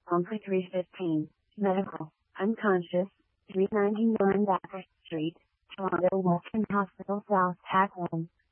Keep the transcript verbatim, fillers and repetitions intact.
home for three fifteen, medical, unconscious, three ninety-nine Baker Street, Toronto Wilson Hospital South, Pack one.